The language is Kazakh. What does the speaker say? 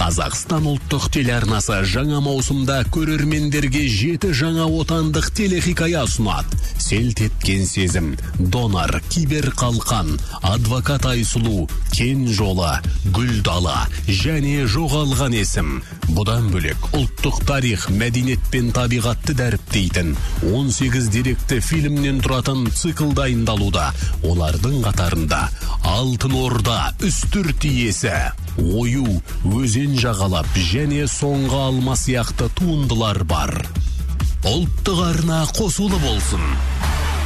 Қазақстан ұлттық телеарнасы жаңа маусымда көрермендерге 7 жаңа отандық телехикая ұсынады. Селт еткен сезім, Донор, Киберқалқан, Адвокат Айсұлу, Кен жолы, Гүлдала және Жоғалған есім. Бұдан бөлек ұлттық тарих, мәдениет пен табиғатты дәріптейтін 18 деректі фильмнен тұратын цикл дайындалуда. Олардың қатарында Алтын Орда, Үстірт иесі, Ою, Өзен жағалап және Соңғы алма сияқты туындылар бар. Ұлттық арна қосулы болсын.